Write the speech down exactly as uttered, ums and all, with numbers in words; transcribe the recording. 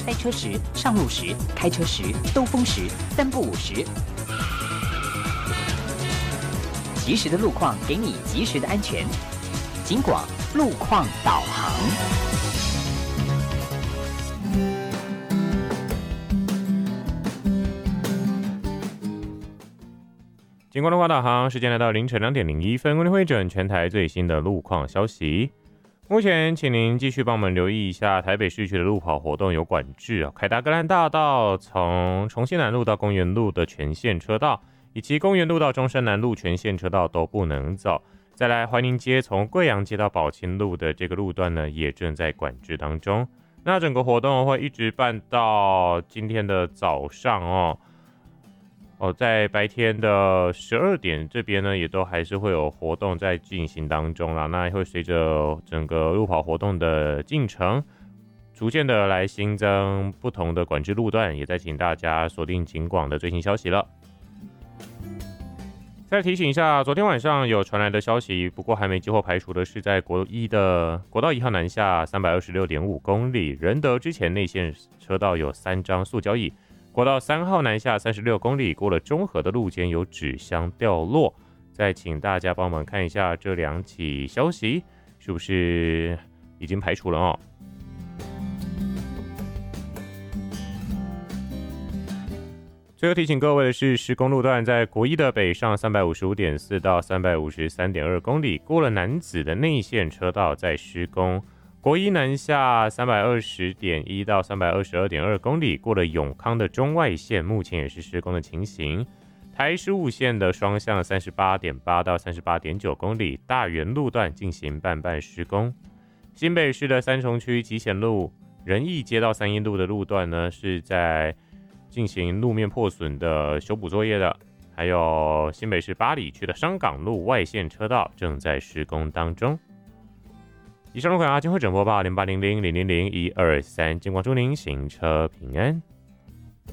塞车时、上路时、开车时、兜风时、三不五时，及时的路况给你及时的安全。警广路况导航。 警广路况导航，时间来到凌晨两点零一分，为您汇整全台最新的路况消息。目前，请您继续帮我们留意一下台北市区的路跑活动有管制啊，凯达格兰大道从重庆南路到公园路的全线车道，以及公园路到中山南路全线车道都不能走。再来，怀宁街从贵阳街到宝清路的这个路段呢，也正在管制当中。那整个活动会一直办到今天的早上哦。哦，在白天的十二点这边呢，也都还是会有活动在进行当中啦。那会随着整个路跑活动的进程，逐渐的来新增不同的管制路段，也在请大家锁定警广的最新消息了。再提醒一下，昨天晚上有传来的消息，不过还没接获排除的是，在国一的国道一号南下三百二十六点五公里，仁德之前内线车道有三张塑胶椅。国道三号南下三十六公里，过了中和的路肩有纸箱掉落。再请大家帮忙看一下这两起消息是不是已经排除了哦。最后提醒各位的是，施工路段在国一的北上三百五十五点四到三百五十三点二公里，过了楠梓的内线车道在施工。国一南下三百二十点一到三百二十二点二公里，过了永康的中外线，目前也是施工的情形。台十五线的双向三十八点八到三十八点九公里，大园路段进行半半施工。新北市的三重区集贤路、仁义街到三义路的路段呢，是在进行路面破损的修补作业的。还有新北市八里区的商港路外线车道正在施工当中。以上路况阿金会整播报零八零零零零零一二三，警广祝您行车平安。